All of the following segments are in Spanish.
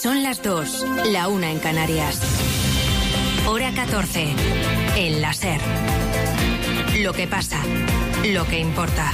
Son las 2, la 1 en Canarias. Hora 14, en la SER. Lo que pasa, lo que importa.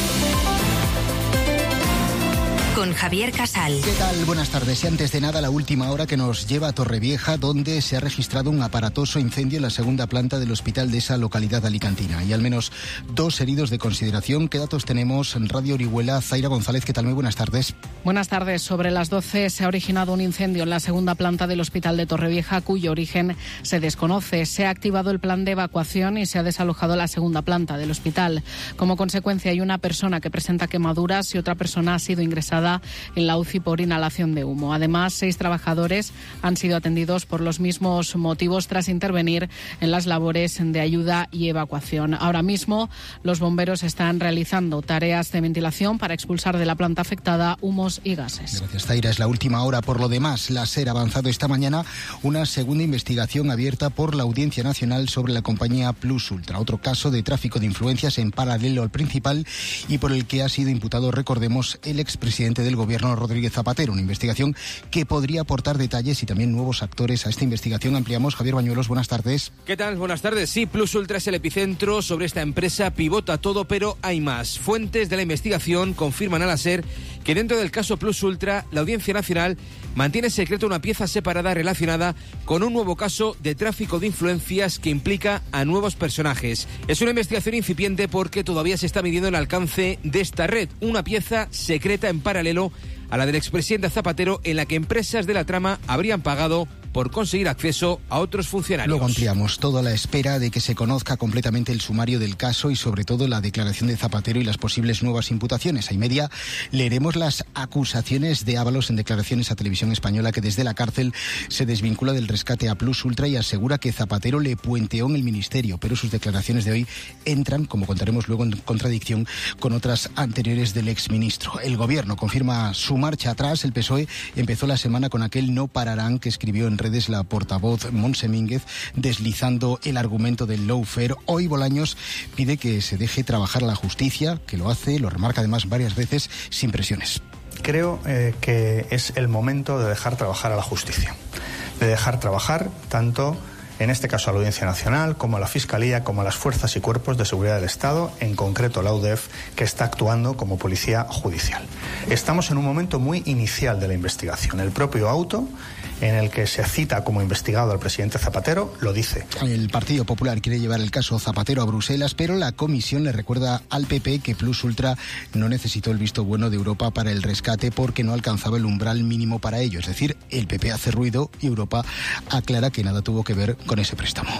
Con Javier Casal. ¿Qué tal? Buenas tardes. Y antes de nada, la última hora que nos lleva a Torrevieja, donde se ha registrado un aparatoso incendio en la segunda planta del hospital de esa localidad alicantina. Y al menos 2 heridos de consideración. ¿Qué datos tenemos en Radio Orihuela? Zaira González, ¿qué tal? Muy buenas tardes. Buenas tardes. Sobre las 12 se ha originado un incendio en la segunda planta del hospital de Torrevieja, cuyo origen se desconoce. Se ha activado el plan de evacuación y se ha desalojado la segunda planta del hospital. Como consecuencia, hay una persona que presenta quemaduras y otra persona ha sido ingresada en la UCI por inhalación de humo. Además, 6 trabajadores han sido atendidos por los mismos motivos tras intervenir en las labores de ayuda y evacuación. Ahora mismo, los bomberos están realizando tareas de ventilación para expulsar de la planta afectada humos y gases. Gracias, Zaira. Es la última hora. Por lo demás, la SER ha avanzado esta mañana una segunda investigación abierta por la Audiencia Nacional sobre la compañía Plus Ultra. Otro caso de tráfico de influencias en paralelo al principal y por el que ha sido imputado, recordemos, el expresidente del Gobierno, Rodríguez Zapatero. Una investigación que podría aportar detalles y también nuevos actores a esta investigación. Ampliamos. Javier Bañuelos, buenas tardes. ¿Qué tal? Buenas tardes. Sí, Plus Ultra es el epicentro. Sobre esta empresa pivota todo, pero hay más. Fuentes de la investigación confirman a la SER que dentro del caso Plus Ultra, la Audiencia Nacional mantiene secreto una pieza separada relacionada con un nuevo caso de tráfico de influencias que implica a nuevos personajes. Es una investigación incipiente porque todavía se está midiendo el alcance de esta red, una pieza secreta en paralelo a la del expresidente Zapatero, en la que empresas de la trama habrían pagado por conseguir acceso a otros funcionarios. Luego ampliamos, todo a la espera de que se conozca completamente el sumario del caso y sobre todo la declaración de Zapatero y las posibles nuevas imputaciones. A y media leeremos las acusaciones de Ábalos en declaraciones a Televisión Española, que desde la cárcel se desvincula del rescate a Plus Ultra y asegura que Zapatero le puenteó en el ministerio, pero sus declaraciones de hoy entran, como contaremos luego, en contradicción con otras anteriores del exministro. El Gobierno confirma su marcha atrás. El PSOE empezó la semana con aquel no pararán que escribió en redes la portavoz Montse Mínguez, deslizando el argumento del lawfare. Hoy Bolaños pide que se deje trabajar a la justicia, que lo hace, lo remarca además varias veces, sin presiones. Creo que es el momento de dejar trabajar a la justicia, de dejar trabajar tanto, en este caso, a la Audiencia Nacional, como a la Fiscalía, como a las fuerzas y cuerpos de seguridad del Estado, en concreto la UDEF, que está actuando como policía judicial. Estamos en un momento muy inicial de la investigación. El propio auto en el que se cita como investigado al presidente Zapatero lo dice. El Partido Popular quiere llevar el caso Zapatero a Bruselas, pero la Comisión le recuerda al PP que Plus Ultra no necesitó el visto bueno de Europa para el rescate porque no alcanzaba el umbral mínimo para ello. Es decir, el PP hace ruido y Europa aclara que nada tuvo que ver con ese préstamo.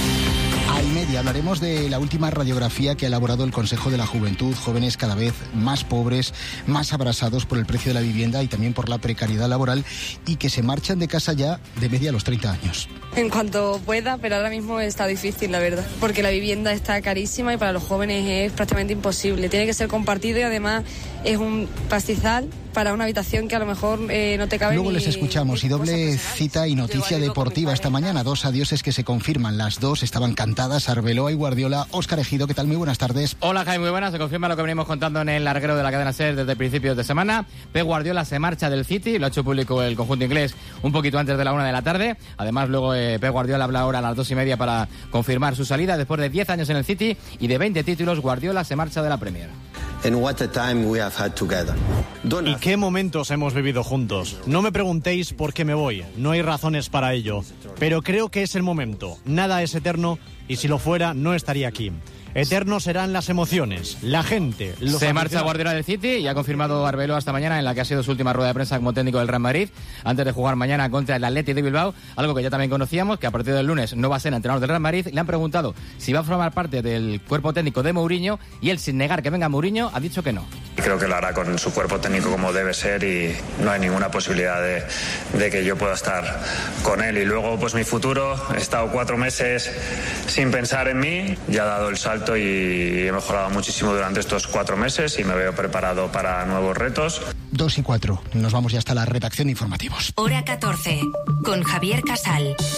A y media hablaremos de la última radiografía que ha elaborado el Consejo de la Juventud. Jóvenes cada vez más pobres, más abrasados por el precio de la vivienda y también por la precariedad laboral, y que se marchan de casa ya de media a los 30 años. En cuanto pueda, pero ahora mismo está difícil, la verdad, porque la vivienda está carísima y para los jóvenes es prácticamente imposible. Tiene que ser compartido y además es un pastizal para una habitación que a lo mejor no te cabe. Luego les escuchamos. Y doble cita y noticia deportiva esta mañana. 2 adioses que se confirman. Las 2 estaban cantadas. Arbeloa y Guardiola. Óscar Ejido, ¿qué tal? Muy buenas tardes. Hola, Jaime, muy buenas. Se confirma lo que venimos contando en el larguero de la cadena SER desde principios de semana. Pep Guardiola se marcha del City. Lo ha hecho público el conjunto inglés un poquito antes de la 1 de la tarde. Además, luego Pep Guardiola habla ahora a las 2:30 para confirmar su salida. Después de 10 años en el City y de 20 títulos, Guardiola se marcha de la Premier. And what a time we have had together. ¿Y qué momentos hemos vivido juntos? No me preguntéis por qué me voy, no hay razones para ello, pero creo que es el momento. Nada es eterno y si lo fuera no estaría aquí. Eternos serán las emociones, la gente. Se marcha Guardiola del City y ha confirmado Arbeloa esta mañana, en la que ha sido su última rueda de prensa como técnico del Real Madrid, antes de jugar mañana contra el Athletic de Bilbao, algo que ya también conocíamos, que a partir del lunes no va a ser entrenador del Real Madrid. Le han preguntado si va a formar parte del cuerpo técnico de Mourinho y él, sin negar que venga Mourinho, ha dicho que no. Creo que lo hará con su cuerpo técnico como debe ser y no hay ninguna posibilidad de que yo pueda estar con él. Y luego, pues mi futuro, he estado 4 meses sin pensar en mí, ya he dado el salto y he mejorado muchísimo durante estos 4 meses y me veo preparado para nuevos retos. 2:04, nos vamos ya hasta la redacción de informativos. Hora 14, con Javier Casal.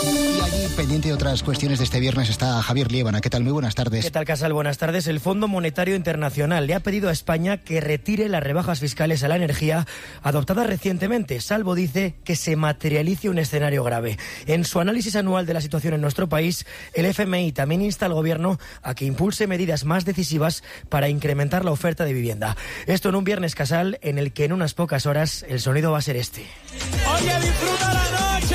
Y allí, pendiente de otras cuestiones de este viernes, está Javier Liébana. ¿Qué tal? Muy buenas tardes. ¿Qué tal, Casal? Buenas tardes. El Fondo Monetario Internacional le ha pedido a España que retire las rebajas fiscales a la energía adoptadas recientemente, salvo, dice, que se materialice un escenario grave. En su análisis anual de la situación en nuestro país, el FMI también insta al Gobierno a que impulse medidas más decisivas para incrementar la oferta de vivienda. Esto en un viernes, Casal, en el que en unas pocas horas el sonido va a ser este. Oye, disfruta la noche,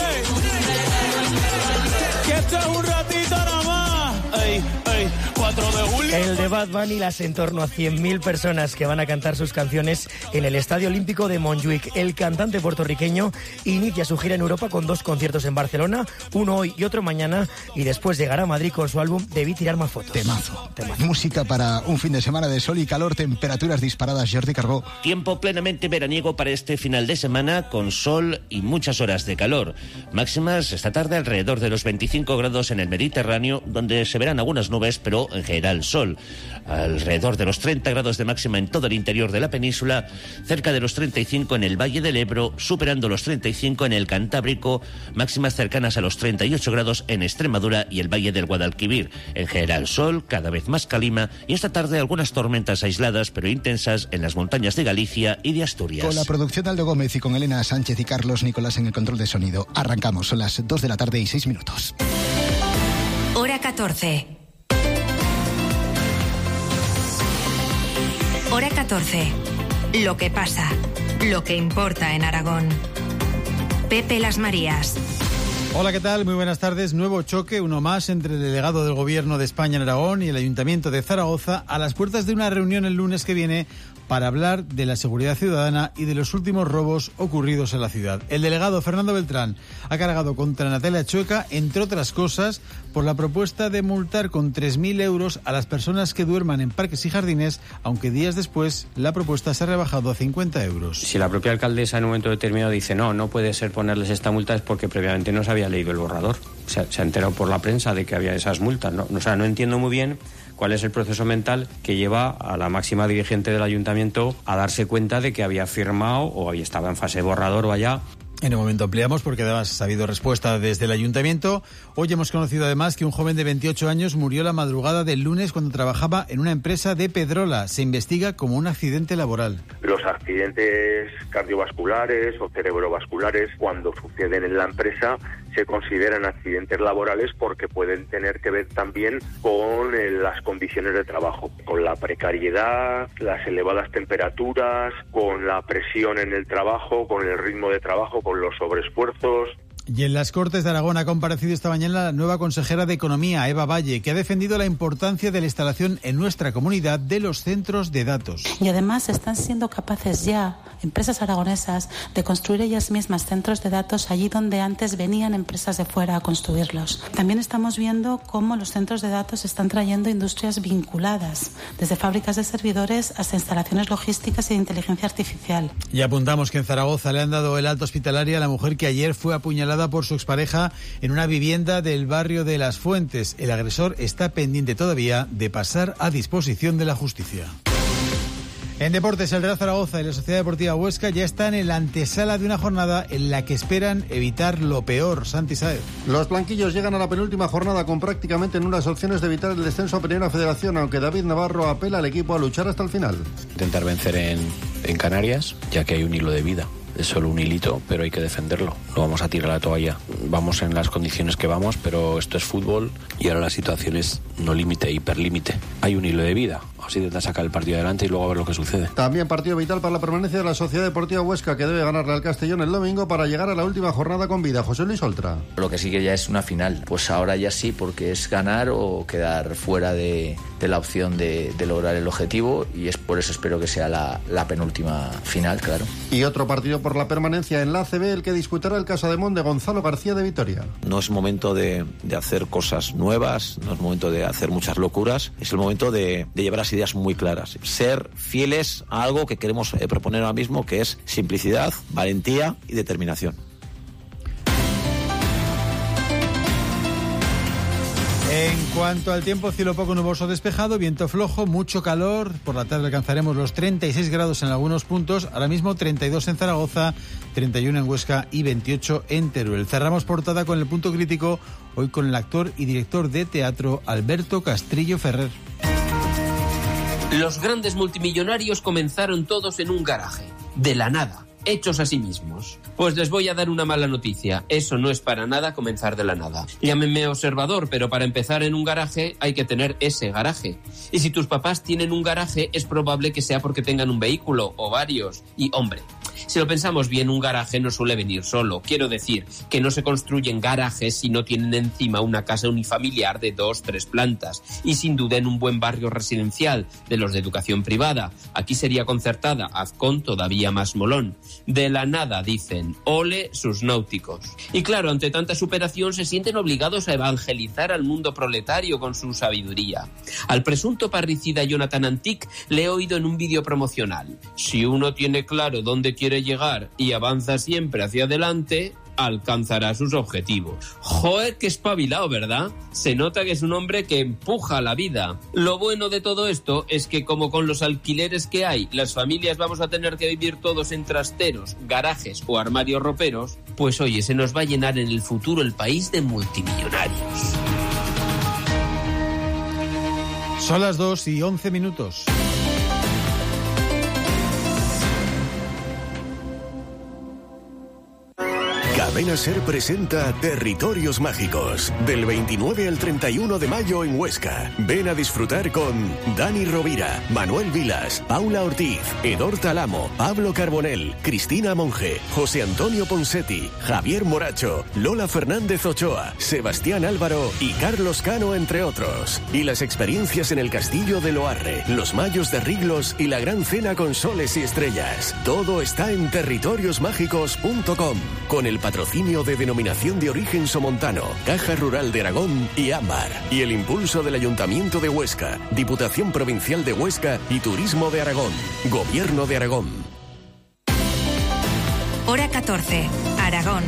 que esto es un ratito nada más. Ey, 4 de julio. El de Bad Bunny, las en torno a 100.000 personas que van a cantar sus canciones en el Estadio Olímpico de Montjuic. El cantante puertorriqueño inicia su gira en Europa con 2 conciertos en Barcelona, uno hoy y otro mañana, y después llegará a Madrid con su álbum Debí tirar más fotos. Temazo. Música para un fin de semana de sol y calor, temperaturas disparadas. Jordi Carbó. Tiempo plenamente veraniego para este final de semana, con sol y muchas horas de calor. Máximas esta tarde alrededor de los 25 grados en el Mediterráneo, donde se verán algunas nubes, pero en general sol. Alrededor de los 30 grados de máxima en todo el interior de la península, cerca de los 35 en el Valle del Ebro, superando los 35 en el Cantábrico, máximas cercanas a los 38 grados en Extremadura y el Valle del Guadalquivir. En general sol, cada vez más calima, y esta tarde algunas tormentas aisladas pero intensas en las montañas de Galicia y de Asturias. Con la producción de Aldo Gómez y con Elena Sánchez y Carlos Nicolás en el control de sonido. Arrancamos, son las 2 de la tarde y 6 minutos. Hora 14. Hora 14. Lo que pasa, lo que importa en Aragón. Pepe Las Marías. Hola, ¿qué tal? Muy buenas tardes. Nuevo choque, uno más, entre el delegado del Gobierno de España en Aragón y el Ayuntamiento de Zaragoza a las puertas de una reunión el lunes que viene para hablar de la seguridad ciudadana y de los últimos robos ocurridos en la ciudad. El delegado Fernando Beltrán ha cargado contra Natalia Chueca, entre otras cosas, por la propuesta de multar con 3.000 euros a las personas que duerman en parques y jardines, aunque días después la propuesta se ha rebajado a 50 euros. Si la propia alcaldesa en un momento determinado dice no puede ser ponerles esta multa, es porque previamente no se había leído el borrador. Se ha enterado por la prensa de que había esas multas. No entiendo muy bien cuál es el proceso mental que lleva a la máxima dirigente del ayuntamiento a darse cuenta de que había firmado o estaba en fase de borrador o allá. En un momento ampliamos porque además ha habido respuesta desde el ayuntamiento. Hoy hemos conocido además que un joven de 28 años murió la madrugada del lunes cuando trabajaba en una empresa de Pedrola. Se investiga como un accidente laboral. Los accidentes cardiovasculares o cerebrovasculares, cuando suceden en la empresa, se consideran accidentes laborales porque pueden tener que ver también con las condiciones de trabajo, con la precariedad, las elevadas temperaturas, con la presión en el trabajo, con el ritmo de trabajo, con los sobreesfuerzos. Y en las Cortes de Aragón ha comparecido esta mañana la nueva consejera de Economía, Eva Valle, que ha defendido la importancia de la instalación en nuestra comunidad de los centros de datos. Y además están siendo capaces ya, empresas aragonesas, de construir ellas mismas centros de datos allí donde antes venían empresas de fuera a construirlos. También estamos viendo cómo los centros de datos están trayendo industrias vinculadas, desde fábricas de servidores hasta instalaciones logísticas y de inteligencia artificial. Y apuntamos que en Zaragoza le han dado el alta hospitalaria a la mujer que ayer fue apuñalada por su expareja en una vivienda del barrio de Las Fuentes. El agresor está pendiente todavía de pasar a disposición de la justicia. En deportes, el Real Zaragoza y la Sociedad Deportiva Huesca ya están en la antesala de una jornada en la que esperan evitar lo peor. Santi Saez. Los blanquillos llegan a la penúltima jornada con prácticamente nulas opciones de evitar el descenso a Primera Federación, aunque David Navarro apela al equipo a luchar hasta el final. Intentar vencer en Canarias, ya que hay un hilo de vida. Es solo un hilito, pero hay que defenderlo. No vamos a tirar la toalla. Vamos en las condiciones que vamos, pero esto es fútbol y ahora la situación es no límite, hiperlímite. Hay un hilo de vida. Así intenta sacar el partido adelante y luego a ver lo que sucede. También partido vital para la permanencia de la Sociedad Deportiva Huesca, que debe ganarle al Castellón el domingo para llegar a la última jornada con vida. José Luis Oltra. Lo que sí que ya es una final. Pues ahora ya sí, porque es ganar o quedar fuera de la opción de lograr el objetivo, y es por eso espero que sea la penúltima final, claro. Y otro partido por la permanencia en la ACB, el que disputará el Casademont de Gonzalo García de Vitoria. No es momento de hacer cosas nuevas, no es momento de hacer muchas locuras, es el momento de llevar las ideas muy claras, ser fieles a algo que queremos proponer ahora mismo, que es simplicidad, valentía y determinación. En cuanto al tiempo, cielo poco nuboso despejado, viento flojo, mucho calor. Por la tarde alcanzaremos los 36 grados en algunos puntos. Ahora mismo 32 en Zaragoza, 31 en Huesca y 28 en Teruel. Cerramos portada con el punto crítico, hoy con el actor y director de teatro Alberto Castrillo Ferrer. Los grandes multimillonarios comenzaron todos en un garaje, de la nada, hechos a sí mismos. Pues les voy a dar una mala noticia. Eso no es para nada comenzar de la nada. Llámenme observador, pero para empezar en un garaje hay que tener ese garaje. Y si tus papás tienen un garaje, es probable que sea porque tengan un vehículo o varios. Y, hombre, si lo pensamos bien, un garaje no suele venir solo. Quiero decir que no se construyen garajes si no tienen encima una casa unifamiliar de 2-3 plantas. Y sin duda en un buen barrio residencial, de los de educación privada. Aquí sería concertada, Azcón todavía más molón. De la nada, dicen, ole sus náuticos. Y claro, ante tanta superación se sienten obligados a evangelizar al mundo proletario con su sabiduría. Al presunto parricida Jonathan Antic le he oído en un vídeo promocional. Si uno tiene claro dónde quiere llegar y avanza siempre hacia adelante, alcanzará sus objetivos. Joder, qué espabilado, ¿verdad? Se nota que es un hombre que empuja la vida. Lo bueno de todo esto es que, como con los alquileres que hay, las familias vamos a tener que vivir todos en trasteros, garajes o armarios roperos, pues oye, se nos va a llenar en el futuro el país de multimillonarios. Son las 2:11. Cadena SER presenta Territorios Mágicos, del 29 al 31 de mayo en Huesca. Ven a disfrutar con Dani Rovira, Manuel Vilas, Paula Ortiz, Edor Talamo, Pablo Carbonell, Cristina Monge, José Antonio Ponsetti, Javier Moracho, Lola Fernández Ochoa, Sebastián Álvaro y Carlos Cano, entre otros. Y las experiencias en el Castillo de Loarre, los Mayos de Riglos y la Gran Cena con Soles y Estrellas. Todo está en territoriosmágicos.com, con el patrocinio de Denominación de Origen Somontano, Caja Rural de Aragón y Ámbar, y el impulso del Ayuntamiento de Huesca, Diputación Provincial de Huesca y Turismo de Aragón, Gobierno de Aragón. Hora 14, Aragón.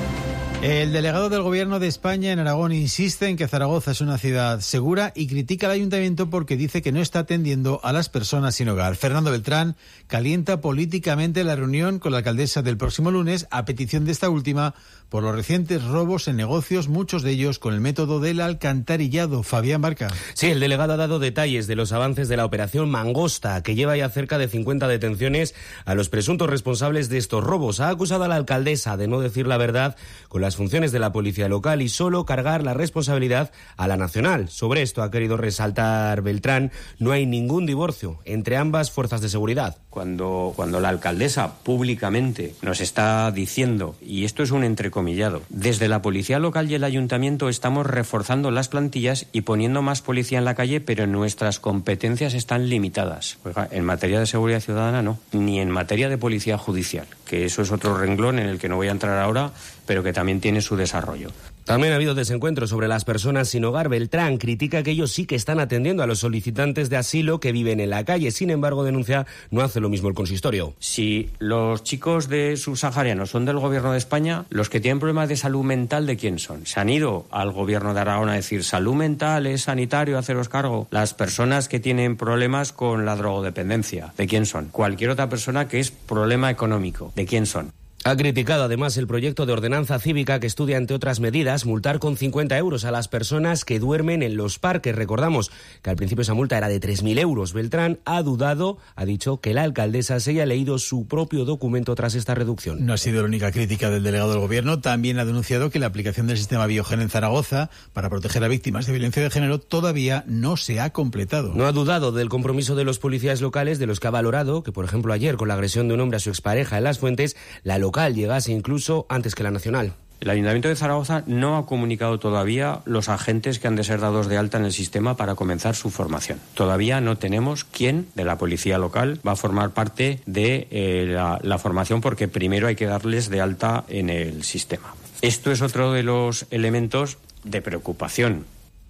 El delegado del Gobierno de España en Aragón insiste en que Zaragoza es una ciudad segura y critica al ayuntamiento porque dice que no está atendiendo a las personas sin hogar. Fernando Beltrán calienta políticamente la reunión con la alcaldesa del próximo lunes a petición de esta última por los recientes robos en negocios, muchos de ellos con el método del alcantarillado. Fabián Barca. Sí, el delegado ha dado detalles de los avances de la operación Mangosta, que lleva ya cerca de 50 detenciones a los presuntos responsables de estos robos. Ha acusado a la alcaldesa de no decir la verdad con las funciones de la policía local y solo cargar la responsabilidad a la nacional. Sobre esto ha querido resaltar Beltrán, no hay ningún divorcio entre ambas fuerzas de seguridad. Cuando la alcaldesa públicamente nos está diciendo, y esto es un entrecomillado, desde la policía local y el ayuntamiento estamos reforzando las plantillas y poniendo más policía en la calle, pero nuestras competencias están limitadas. Oiga, en materia de seguridad ciudadana no, ni en materia de policía judicial, que eso es otro renglón en el que no voy a entrar ahora, pero que también tiene su desarrollo. También ha habido desencuentros sobre las personas sin hogar. Beltrán critica que ellos sí que están atendiendo a los solicitantes de asilo que viven en la calle. Sin embargo, denuncia, no hace lo mismo el consistorio. Si los chicos de subsaharianos son del Gobierno de España, los que tienen problemas de salud mental, ¿de quién son? Se han ido al Gobierno de Aragón a decir, salud mental es sanitario, haceros cargo. Las personas que tienen problemas con la drogodependencia, ¿de quién son? Cualquier otra persona que es problema económico, ¿de quién son? Ha criticado además el proyecto de ordenanza cívica que estudia, entre otras medidas, multar con 50 euros a las personas que duermen en los parques. Recordamos que al principio esa multa era de 3.000 euros. Beltrán ha dudado, ha dicho que la alcaldesa se haya leído su propio documento tras esta reducción. No ha sido la única crítica del delegado del Gobierno. También ha denunciado que la aplicación del sistema Biogen en Zaragoza para proteger a víctimas de violencia de género todavía no se ha completado. No ha dudado del compromiso de los policías locales, de los que ha valorado que, por ejemplo, ayer con la agresión de un hombre a su expareja en Las Fuentes, la local llegase incluso antes que la nacional. El Ayuntamiento de Zaragoza no ha comunicado todavía los agentes que han de ser dados de alta en el sistema para comenzar su formación. Todavía no tenemos quién de la policía local va a formar parte de la formación, porque primero hay que darles de alta en el sistema. Esto es otro de los elementos de preocupación.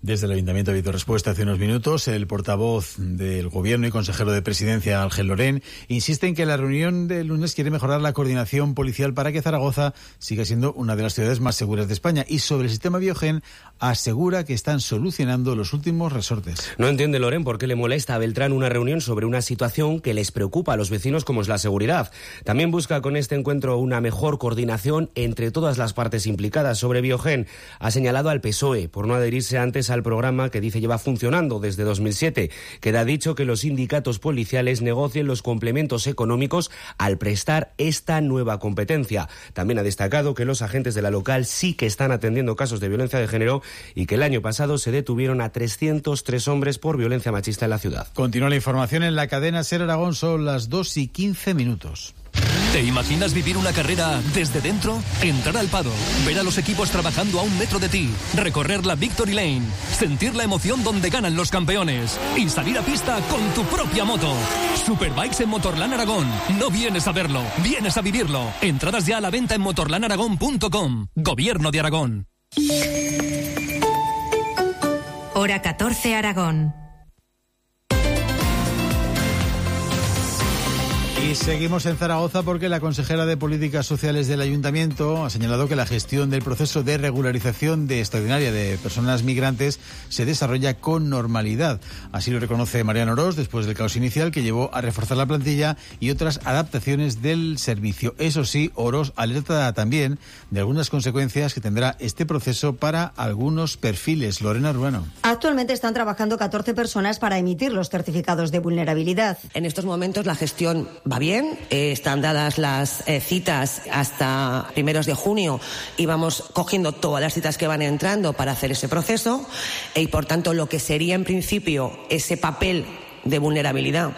Desde el Ayuntamiento ha habido respuesta hace unos minutos. El portavoz del Gobierno y consejero de Presidencia, Ángel Lorén, insiste en que la reunión del lunes quiere mejorar la coordinación policial para que Zaragoza siga siendo una de las ciudades más seguras de España. Y sobre el sistema Biogen, asegura que están solucionando los últimos resortes. No entiende Lorén por qué le molesta a Beltrán una reunión sobre una situación que les preocupa a los vecinos, como es la seguridad. También busca con este encuentro una mejor coordinación entre todas las partes implicadas. Sobre Biogen, ha señalado al PSOE por no adherirse antes al programa que dice lleva funcionando desde 2007. Queda dicho que los sindicatos policiales negocien los complementos económicos al prestar esta nueva competencia. También ha destacado que los agentes de la local sí que están atendiendo casos de violencia de género y que el año pasado se detuvieron a 303 hombres por violencia machista en la ciudad. Continúa la información en la cadena SER Aragón. Son las 2:15. ¿Te imaginas vivir una carrera desde dentro? Entrar al paddock, ver a los equipos trabajando a 1 metro de ti, recorrer la Victory Lane, sentir la emoción donde ganan los campeones y salir a pista con tu propia moto. Superbikes en Motorland Aragón. No vienes a verlo, vienes a vivirlo. Entradas ya a la venta en motorlandaragón.com. Gobierno de Aragón. Hora 14 Aragón. Y seguimos en Zaragoza porque la consejera de Políticas Sociales del Ayuntamiento ha señalado que la gestión del proceso de regularización extraordinaria de personas migrantes se desarrolla con normalidad. Así lo reconoce Mariano Orós después del caos inicial que llevó a reforzar la plantilla y otras adaptaciones del servicio. Eso sí, Orós alerta también de algunas consecuencias que tendrá este proceso para algunos perfiles. Lorena Urbano. Actualmente están trabajando 14 personas para emitir los certificados de vulnerabilidad. En estos momentos la gestión va bien, están dadas las citas hasta primeros de junio y vamos cogiendo todas las citas que van entrando para hacer ese proceso y por tanto lo que sería en principio ese papel de vulnerabilidad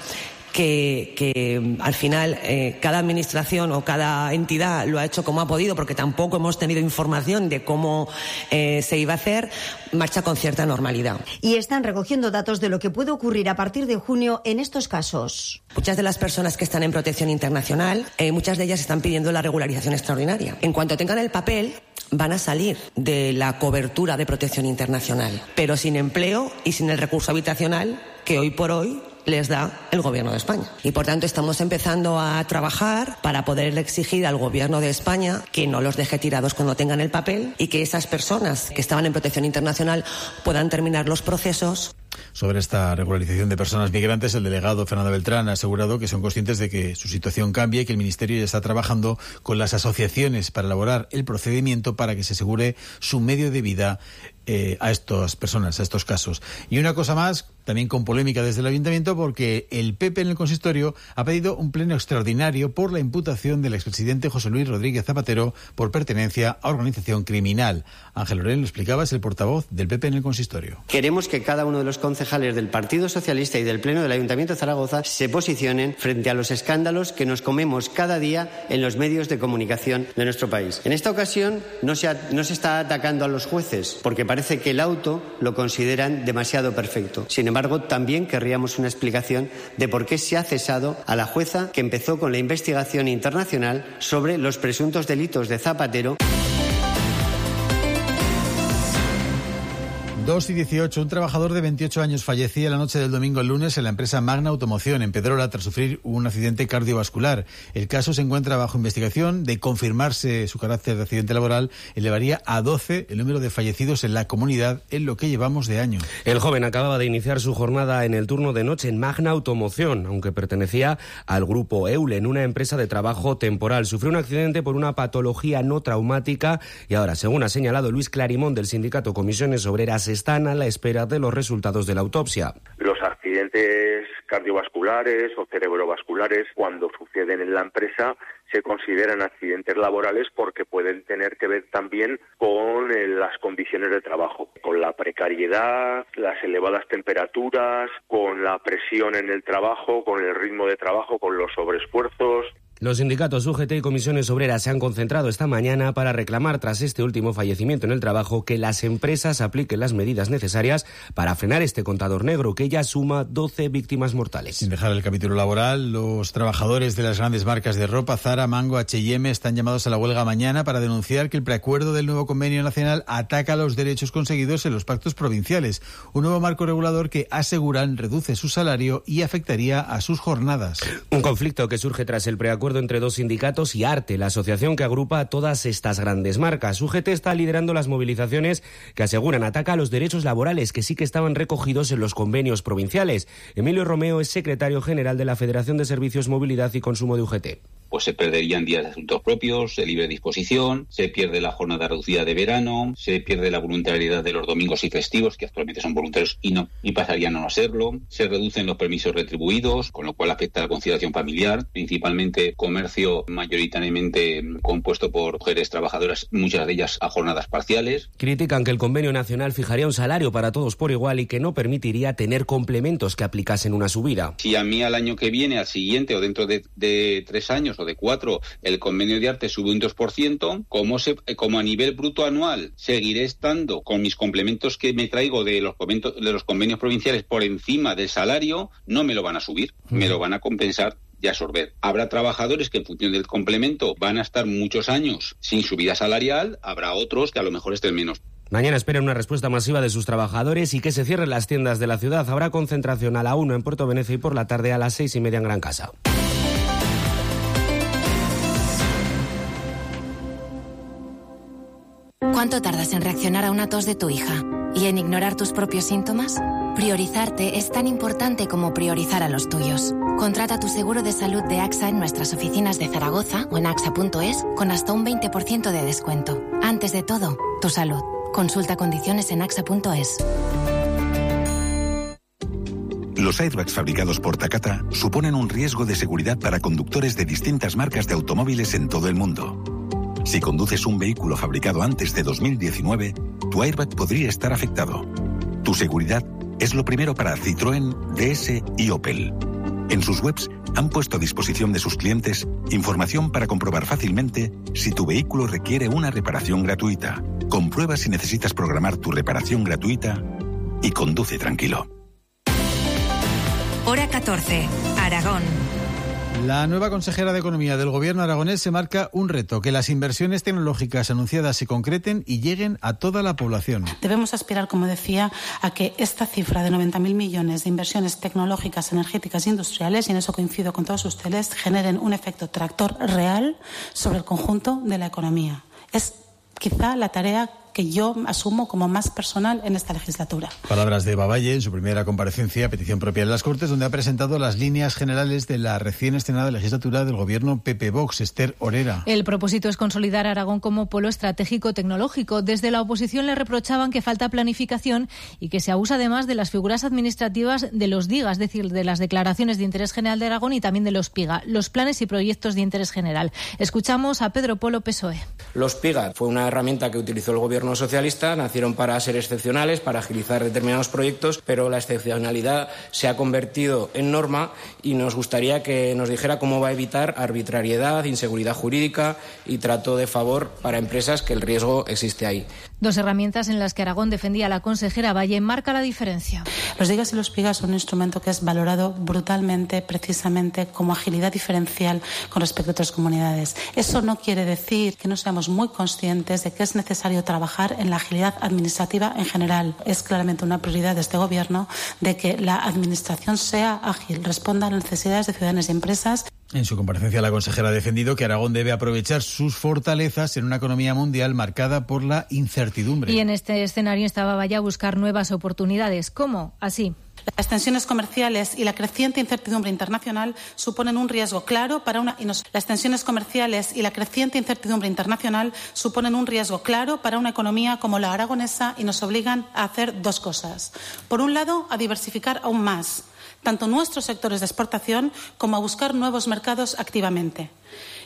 que al final cada administración o cada entidad lo ha hecho como ha podido porque tampoco hemos tenido información de cómo se iba a hacer, marcha con cierta normalidad. Y están recogiendo datos de lo que puede ocurrir a partir de junio en estos casos. Muchas de las personas que están en protección internacional, muchas de ellas están pidiendo la regularización extraordinaria. En cuanto tengan el papel, van a salir de la cobertura de protección internacional, pero sin empleo y sin el recurso habitacional que hoy por hoy les da el Gobierno de España. Y por tanto estamos empezando a trabajar para poder exigir al Gobierno de España que no los deje tirados cuando tengan el papel y que esas personas que estaban en protección internacional puedan terminar los procesos. Sobre esta regularización de personas migrantes, el delegado Fernando Beltrán ha asegurado que son conscientes de que su situación cambia y que el Ministerio ya está trabajando con las asociaciones para elaborar el procedimiento para que se asegure su medio de vida a estas personas, a estos casos. Y una cosa más, también con polémica desde el Ayuntamiento, porque el PP en el consistorio ha pedido un pleno extraordinario por la imputación del expresidente José Luis Rodríguez Zapatero por pertenencia a organización criminal. Ángel Lorén, lo explicaba, es el portavoz del PP en el consistorio. Queremos que cada uno de los concejales del Partido Socialista y del Pleno del Ayuntamiento de Zaragoza se posicionen frente a los escándalos que nos comemos cada día en los medios de comunicación de nuestro país. En esta ocasión no se está atacando a los jueces, porque parece que el auto lo consideran demasiado perfecto. Sin embargo, también querríamos una explicación de por qué se ha cesado a la jueza que empezó con la investigación internacional sobre los presuntos delitos de Zapatero. 2:18. Un trabajador de 28 años fallecía la noche del domingo al lunes en la empresa Magna Automoción en Pedrola tras sufrir un accidente cardiovascular. El caso se encuentra bajo investigación. De confirmarse su carácter de accidente laboral, elevaría a 12 el número de fallecidos en la comunidad en lo que llevamos de año. El joven acababa de iniciar su jornada en el turno de noche en Magna Automoción, aunque pertenecía al grupo Eulen, una empresa de trabajo temporal. Sufrió un accidente por una patología no traumática y ahora, según ha señalado Luis Clarimón del sindicato Comisiones Obreras, están a la espera de los resultados de la autopsia. Los accidentes cardiovasculares o cerebrovasculares, cuando suceden en la empresa, se consideran accidentes laborales porque pueden tener que ver también con las condiciones de trabajo, con la precariedad, las elevadas temperaturas, con la presión en el trabajo, con el ritmo de trabajo, con los sobreesfuerzos. Los sindicatos UGT y comisiones obreras se han concentrado esta mañana para reclamar, tras este último fallecimiento en el trabajo, que las empresas apliquen las medidas necesarias para frenar este contador negro, que ya suma 12 víctimas mortales. Sin dejar el capítulo laboral, los trabajadores de las grandes marcas de ropa, Zara, Mango, H&M, están llamados a la huelga mañana para denunciar que el preacuerdo del nuevo convenio nacional ataca los derechos conseguidos en los pactos provinciales. Un nuevo marco regulador que, aseguran, reduce su salario y afectaría a sus jornadas. Un conflicto que surge tras el preacuerdo entre dos sindicatos y ARTE, la asociación que agrupa a todas estas grandes marcas. UGT está liderando las movilizaciones que aseguran ataca a los derechos laborales que sí que estaban recogidos en los convenios provinciales. Emilio Romeo es secretario general de la Federación de Servicios, Movilidad y Consumo de UGT. Pues se perderían días de asuntos propios, de libre disposición, se pierde la jornada reducida de verano, se pierde la voluntariedad de los domingos y festivos, que actualmente son voluntarios y pasarían a no serlo, se reducen los permisos retribuidos, con lo cual afecta a la conciliación familiar, principalmente comercio mayoritariamente compuesto por mujeres trabajadoras, muchas de ellas a jornadas parciales. Critican que el convenio nacional fijaría un salario para todos por igual y que no permitiría tener complementos que aplicasen una subida. Si a mí al año que viene, al siguiente o dentro de 3 años o de 4, el convenio de ARTE sube un 2%, como a nivel bruto anual seguiré estando con mis complementos que me traigo de los convenios provinciales por encima del salario, no me lo van a subir, me lo van a compensar y absorber. Habrá trabajadores que en función del complemento van a estar muchos años sin subida salarial, habrá otros que a lo mejor estén menos. Mañana esperan una respuesta masiva de sus trabajadores y que se cierren las tiendas de la ciudad. Habrá concentración a la 1 en Puerto Venecia y por la tarde a las 6:30 en Gran Casa. ¿Cuánto tardas en reaccionar a una tos de tu hija? ¿Y en ignorar tus propios síntomas? Priorizarte es tan importante como priorizar a los tuyos. Contrata tu seguro de salud de AXA en nuestras oficinas de Zaragoza o en axa.es con hasta un 20% de descuento. Antes de todo, tu salud. Consulta condiciones en axa.es. Los airbags fabricados por Takata suponen un riesgo de seguridad para conductores de distintas marcas de automóviles en todo el mundo. Si conduces un vehículo fabricado antes de 2019, tu airbag podría estar afectado. Tu seguridad es lo primero para Citroën, DS y Opel. En sus webs han puesto a disposición de sus clientes información para comprobar fácilmente si tu vehículo requiere una reparación gratuita. Comprueba si necesitas programar tu reparación gratuita y conduce tranquilo. Hora 14, Aragón. La nueva consejera de Economía del Gobierno aragonés se marca un reto: que las inversiones tecnológicas anunciadas se concreten y lleguen a toda la población. Debemos aspirar, como decía, a que esta cifra de 90.000 millones de inversiones tecnológicas, energéticas e industriales, y en eso coincido con todos ustedes, generen un efecto tractor real sobre el conjunto de la economía. Es quizá la tarea que yo asumo como más personal en esta legislatura. Palabras de Eva Valle en su primera comparecencia a petición propia de las Cortes, donde ha presentado las líneas generales de la recién estrenada legislatura del Gobierno PP-Vox. Esther Orera. El propósito es consolidar a Aragón como polo estratégico tecnológico. Desde la oposición le reprochaban que falta planificación y que se abusa además de las figuras administrativas de los DIGA, es decir, de las declaraciones de interés general de Aragón y también de los PIGA, los planes y proyectos de interés general. Escuchamos a Pedro Polo, PSOE. Los PIGA fue una herramienta que utilizó el Gobierno socialista, nacieron para ser excepcionales, para agilizar determinados proyectos, pero la excepcionalidad se ha convertido en norma y nos gustaría que nos dijera cómo va a evitar arbitrariedad, inseguridad jurídica y trato de favor para empresas que el riesgo existe ahí. Dos herramientas en las que Aragón defendía a la consejera Valle marca la diferencia. Los DIGA y los PIGA son un instrumento que es valorado brutalmente, precisamente como agilidad diferencial con respecto a otras comunidades. Eso no quiere decir que no seamos muy conscientes de que es necesario trabajar en la agilidad administrativa en general. Es claramente una prioridad de este Gobierno de que la administración sea ágil, responda a las necesidades de ciudadanos y empresas. En su comparecencia, la consejera ha defendido que Aragón debe aprovechar sus fortalezas en una economía mundial marcada por la incertidumbre. Y en este escenario estaba Valle a buscar nuevas oportunidades. ¿Cómo? Así. Las tensiones comerciales y la creciente incertidumbre internacional suponen un riesgo claro para una economía como la aragonesa y nos obligan a hacer dos cosas. Por un lado, a diversificar aún más tanto nuestros sectores de exportación como a buscar nuevos mercados activamente.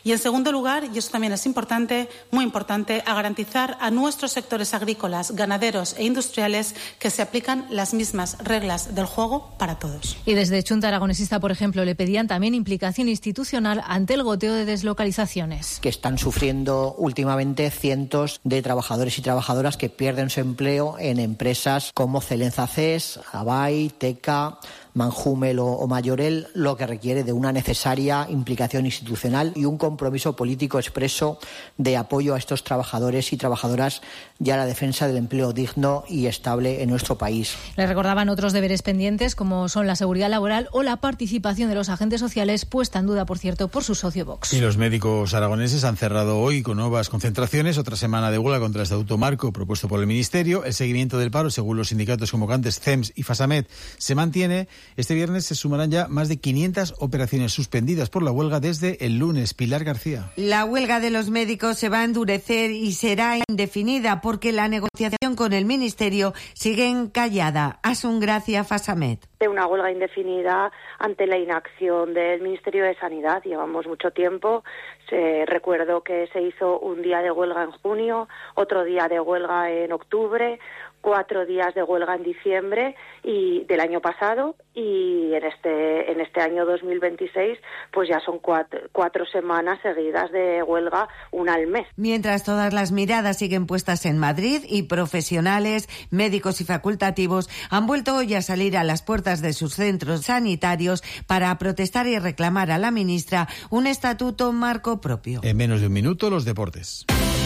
Y en segundo lugar, y eso también es importante, muy importante, a garantizar a nuestros sectores agrícolas, ganaderos e industriales que se aplican las mismas reglas del juego para todos. Y desde Chunta Aragonesista, por ejemplo, le pedían también implicación institucional ante el goteo de deslocalizaciones. Que están sufriendo últimamente cientos de trabajadores y trabajadoras que pierden su empleo en empresas como Celenza CES, Abay, Teca, Manjumel o Mayorel, lo que requiere de una necesaria implicación institucional y un compromiso político expreso de apoyo a estos trabajadores y trabajadoras y a la defensa del empleo digno y estable en nuestro país. Le recordaban otros deberes pendientes como son la seguridad laboral o la participación de los agentes sociales, puesta en duda, por cierto, por su socio Vox. Y los médicos aragoneses han cerrado hoy con nuevas concentraciones, otra semana de huelga contra el Estatuto Marco propuesto por el Ministerio. El seguimiento del paro, según los sindicatos convocantes CEMS y FASAMED, se mantiene. Este viernes se sumarán ya más de 500 operaciones suspendidas por la huelga desde el lunes. Pilar García. La huelga de los médicos se va a endurecer y será indefinida porque la negociación con el Ministerio sigue encallada. Asun Gracia, FASAMED. Una huelga indefinida ante la inacción del Ministerio de Sanidad. Llevamos mucho tiempo. Recuerdo que se hizo un día de huelga en junio, otro día de huelga en octubre, 4 días de huelga en diciembre y del año pasado, y en este año 2026 pues ya son cuatro semanas seguidas de huelga, una al mes. Mientras todas las miradas siguen puestas en Madrid y profesionales, médicos y facultativos han vuelto hoy a salir a las puertas de sus centros sanitarios para protestar y reclamar a la ministra un estatuto marco propio. En menos de un minuto, los deportes.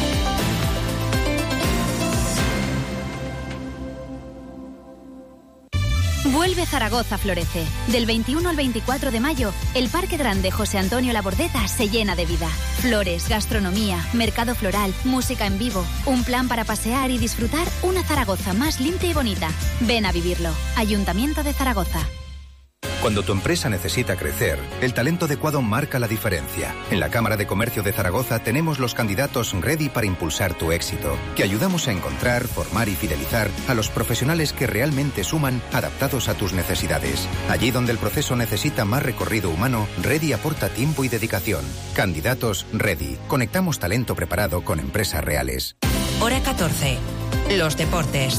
Vuelve Zaragoza Florece. Del 21 al 24 de mayo, el Parque Grande José Antonio Labordeta se llena de vida. Flores, gastronomía, mercado floral, música en vivo, un plan para pasear y disfrutar una Zaragoza más limpia y bonita. Ven a vivirlo. Ayuntamiento de Zaragoza. Cuando tu empresa necesita crecer, el talento adecuado marca la diferencia. En la Cámara de Comercio de Zaragoza tenemos los candidatos ready para impulsar tu éxito, que ayudamos a encontrar, formar y fidelizar a los profesionales que realmente suman, adaptados a tus necesidades. Allí donde el proceso necesita más recorrido humano, Ready aporta tiempo y dedicación. Candidatos Ready. Conectamos talento preparado con empresas reales. Hora 14. Los deportes.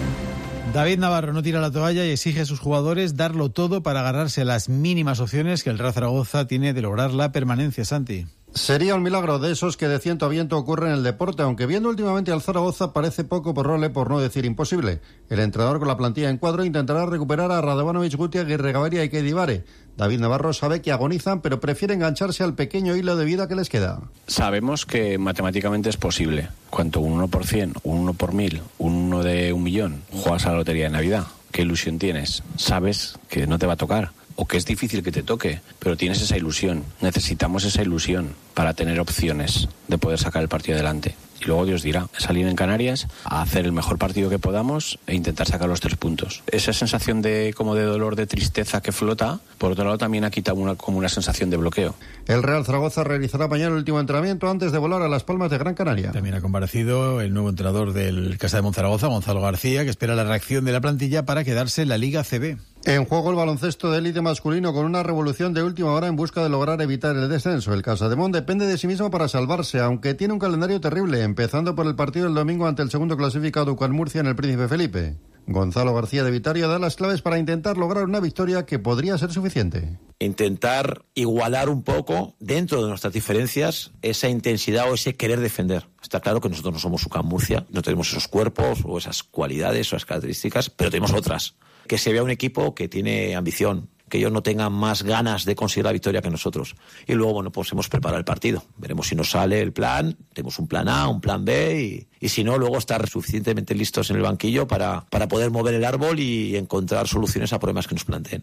David Navarro no tira la toalla y exige a sus jugadores darlo todo para agarrarse a las mínimas opciones que el Real Zaragoza tiene de lograr la permanencia. Santi. Sería un milagro de esos que de ciento a viento ocurre en el deporte, aunque viendo últimamente al Zaragoza parece poco probable, por no decir imposible. El entrenador con la plantilla en cuadro intentará recuperar a Radovanovic, Guti, Aguirre Gaviria y Kedivare. David Navarro sabe que agonizan, pero prefiere engancharse al pequeño hilo de vida que les queda. Sabemos que matemáticamente es posible. Cuanto un 1 por 100, un 1 por 1000, un 1 de 1.000.000, juegas a la lotería de Navidad. ¿Qué ilusión tienes? Sabes que no te va a tocar, o que es difícil que te toque, pero tienes esa ilusión. Necesitamos esa ilusión para tener opciones de poder sacar el partido adelante. Y luego Dios dirá, salir en Canarias a hacer el mejor partido que podamos e intentar sacar los 3 puntos. Esa sensación de como de dolor, de tristeza que flota, por otro lado también ha quitado como una sensación de bloqueo. El Real Zaragoza realizará mañana el último entrenamiento antes de volar a Las Palmas de Gran Canaria. También ha comparecido el nuevo entrenador del Casa de Monzaragoza, Gonzalo García, que espera la reacción de la plantilla para quedarse en la Liga CB. En juego el baloncesto de élite masculino con una revolución de última hora en busca de lograr evitar el descenso. El Casademont depende de sí mismo para salvarse, aunque tiene un calendario terrible, empezando por el partido del domingo ante el segundo clasificado UCAM Murcia en el Príncipe Felipe. Gonzalo García de Vitaria da las claves para intentar lograr una victoria que podría ser suficiente. Intentar igualar un poco, dentro de nuestras diferencias, esa intensidad o ese querer defender. Está claro que nosotros no somos UCAM Murcia, no tenemos esos cuerpos o esas cualidades o esas características, pero tenemos otras. Que se vea un equipo que tiene ambición, que ellos no tengan más ganas de conseguir la victoria que nosotros. Y luego, bueno, pues hemos preparado el partido. Veremos si nos sale el plan, tenemos un plan A, un plan B y si no, luego estar suficientemente listos en el banquillo para poder mover el árbol y encontrar soluciones a problemas que nos planteen.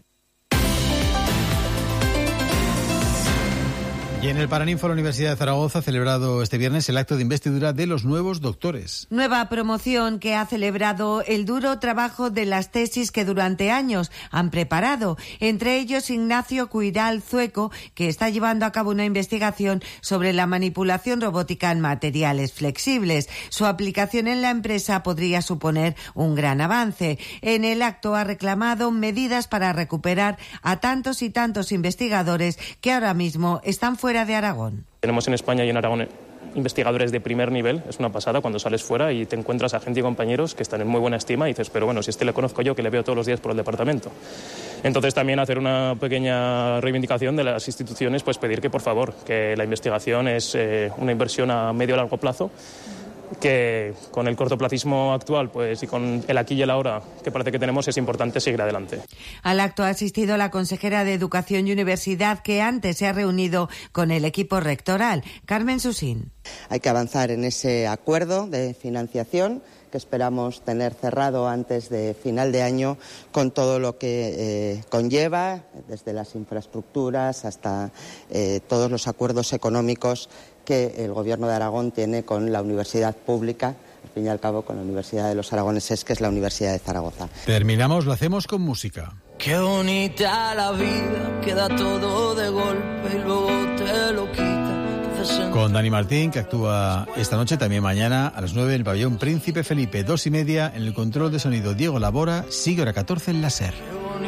Y en el Paraninfo, la Universidad de Zaragoza ha celebrado este viernes el acto de investidura de los nuevos doctores. Nueva promoción que ha celebrado el duro trabajo de las tesis que durante años han preparado. Entre ellos Ignacio Cuiral Zueco, que está llevando a cabo una investigación sobre la manipulación robótica en materiales flexibles. Su aplicación en la empresa podría suponer un gran avance. En el acto ha reclamado medidas para recuperar a tantos y tantos investigadores que ahora mismo están fuera de Aragón. Tenemos en España y en Aragón investigadores de primer nivel, es una pasada cuando sales fuera y te encuentras a gente y compañeros que están en muy buena estima y dices, pero bueno, si le conozco yo, que le veo todos los días por el departamento. Entonces también hacer una pequeña reivindicación de las instituciones, pues pedir que por favor, que la investigación es una inversión a medio o largo plazo, que con el cortoplacismo actual pues y con el aquí y el ahora que parece que tenemos es importante seguir adelante. Al acto ha asistido la consejera de Educación y Universidad, que antes se ha reunido con el equipo rectoral, Carmen Susín. Hay que avanzar en ese acuerdo de financiación que esperamos tener cerrado antes de final de año, con todo lo que conlleva, desde las infraestructuras hasta todos los acuerdos económicos que el Gobierno de Aragón tiene con la universidad pública, al fin y al cabo con la Universidad de los Aragoneses, que es la Universidad de Zaragoza. Terminamos, lo hacemos con música. Qué bonita la vida, queda todo de golpe y luego te lo quita. Con Dani Martín, que actúa esta noche, también mañana a las 9 en el pabellón Príncipe Felipe, 2:30 en el control de sonido Diego Labora, sigue hora 14 en la SER.